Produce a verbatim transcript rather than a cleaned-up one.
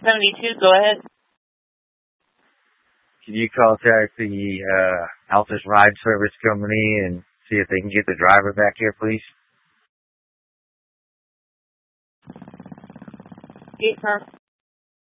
seventy-two, go ahead. Can you contact the uh, Altus Ride Service Company and see if they can get the driver back here, please? Yes, sir.